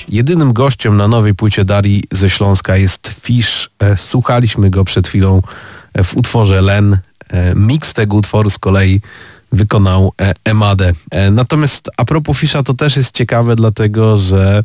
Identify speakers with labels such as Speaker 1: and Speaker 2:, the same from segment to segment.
Speaker 1: Jedynym gościem na nowej płycie Darii ze Śląska jest Fish. Słuchaliśmy go przed chwilą w utworze Len. Miks tego utworu z kolei wykonał Emade. Natomiast a propos Fisha, to też jest ciekawe, dlatego że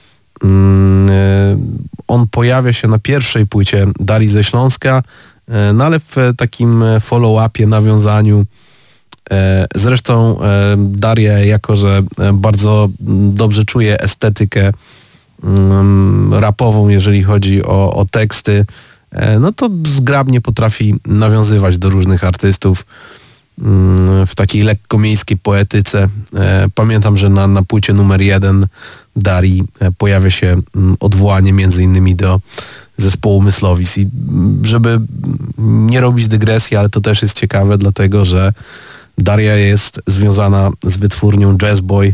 Speaker 1: on pojawia się na pierwszej płycie Darii ze Śląska, no ale w takim follow-upie, nawiązaniu. Zresztą Daria, jako że bardzo dobrze czuje estetykę rapową, jeżeli chodzi o teksty, no to zgrabnie potrafi nawiązywać do różnych artystów w takiej lekko miejskiej poetyce. Pamiętam, że na płycie numer 1 Darii pojawia się odwołanie między innymi do zespołu Myslowic. I żeby nie robić dygresji, ale to też jest ciekawe, dlatego że Daria jest związana z wytwórnią Jazzboy,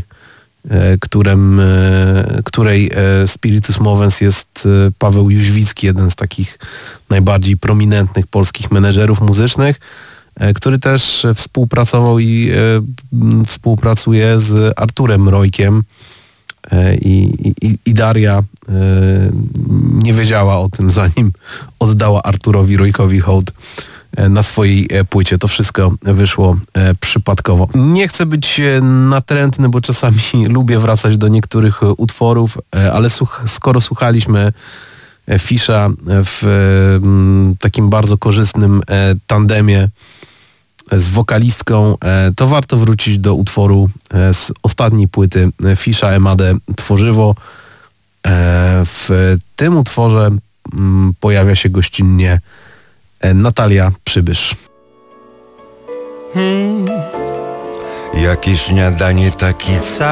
Speaker 1: której spiritus movens jest Paweł Jóźwicki, jeden z takich najbardziej prominentnych polskich menedżerów muzycznych, który też współpracował i współpracuje z Arturem Rojkiem. I Daria nie wiedziała o tym, zanim oddała Arturowi Rojkowi hołd na swojej płycie. To wszystko wyszło przypadkowo. Nie chcę być natrętny, bo czasami lubię wracać do niektórych utworów, ale skoro słuchaliśmy Fisha w takim bardzo korzystnym tandemie z wokalistką, to warto wrócić do utworu z ostatniej płyty Fisha, Emade, Tworzywo. W tym utworze pojawia się gościnnie Natalia Przybysz.
Speaker 2: Jakie śniadanie, taki cały